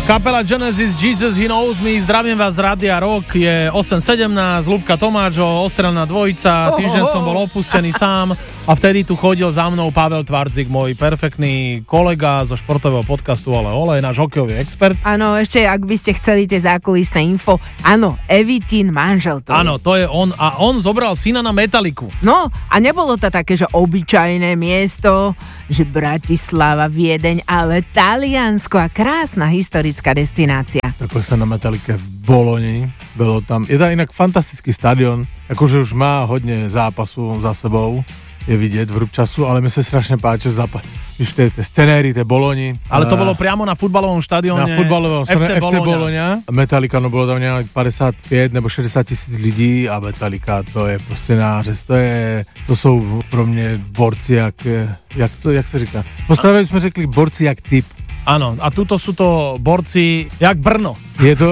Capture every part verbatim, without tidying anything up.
Kapela Genesis, Jesus He Knows Me, zdravím vás z Rádia Rock, je osem sedemnásť, Ľubka Tomáčo, Ostrelná dvojica, týždeň som bol opustený sám a vtedy tu chodil za mnou Pavel Tvarzik, môj perfektný kolega zo športového podcastu Ole Ole, náš hokejový expert. Áno, ešte ak by ste chceli tie zákulisné info, áno, Evitín manžel to Áno, to je on a on zobral syna na Metaliku. No a nebolo to také, že obyčajné miesto, že Bratislava, Viedeň, ale Taliansko a krásna historická destinácia. Tako sa na Metalike v Boloni, bolo tam, je to inak fantastický stadion, akože už má hodne zápasu za sebou, je vidieť v času, ale mi sa strašne páči zápas. Víš, tie, tie scenéry, tie Boloni. Ale to bolo priamo na futbalovom štadióne. Na futbalovom ef cé, ef cé Bologna. Metallica, no bolo tam nejak päťdesiatpäť nebo šesťdesiat tisíc ľudí a Metallica, to je proste nářez. To je, to sú pro mne borci jak, jak, to, jak sa říká. Postavili sme řekli borci jak typ. Áno, a tuto sú to borci jak Brno. Je to...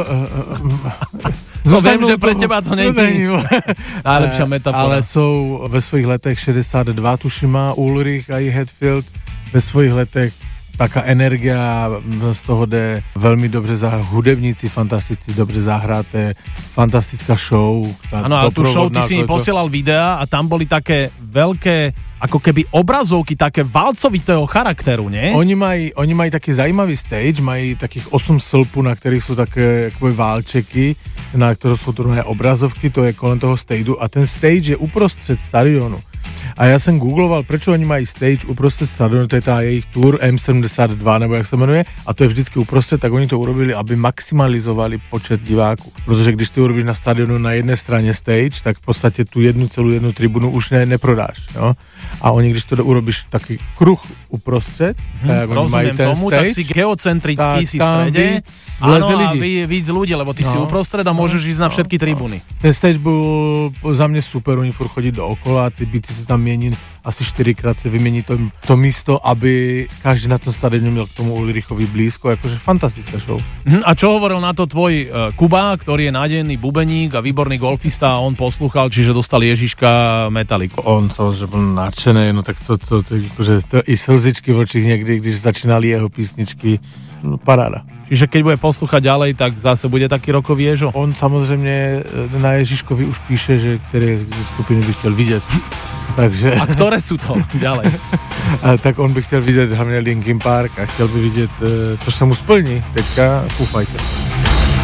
Uh, No viem, že pre teba to není najlepšia metafora. Ale sú ve svojich letech šesťdesiatdva, tuším má Ulrich a i Hetfield, ve svojich letech taká energia, z toho jde velmi dobře za hudebníci, fantastici, dobře zahraté, fantastická show. Áno, a tú show ty si mi posielal videa a tam boli také veľké, ako keby obrazovky, také valcovitého charakteru, nie? Oni mají, oni mají taký zajímavý stage, mají takých osm slpů, na kterých jsou také jakové válčeky, na kterých jsou to obrazovky, to je kolem toho stageu a ten stage je uprostřed stadionu. A ja som googloval, prečo oni mají stage uprostred stadionu, to je tá jejich tour em sedemdesiatdva, nebo jak sa menuje, a to je vždycky uprostred, tak oni to urobili, aby maximalizovali počet diváků. Protože když ty urobíš na stadionu na jedné straně stage, tak v podstatě tu jednu celú jednu tribunu už ne, neprodáš. Jo? A oni, když to urobíš taký kruh uprostred, hmm, tak oni mají ten tomu, stage, tak si geocentrický, tak si v strede, áno, a víc ľudí, lebo ty no, si uprostred a môžeš no, ísť na všetky no, tribúny. No. Ten stage bol za mňa super, oni furt chodí dookola, ty byty sa tam miení, asi štyrikrát sa vymení to, to místo, aby každý na tom stadionu měl k tomu Ulrichovi blízko, akože fantastická show. A čo hovoril na to tvoj uh, Kuba, ktorý je nádejný bubeník a výborný golfista a on poslúchal, čiže dostal Ježiška Metaliku. On samozrejme bol nadšený, no tak to, to, to, to, to i slzičky v očích niekdy, když začínali jeho písničky, no paráda. Čiže keď bude poslúchať ďalej, tak zase bude taký rokový Ježo? On samozrejme na Ježiškovi už píše, že ktoré skupiny by chcel vidieť. Takže... A ktoré sú to ďalej? A tak on by chcel vidieť hlavne Linkin Park a chcel by vidieť, to sa mu splní teďka Foo Fighters.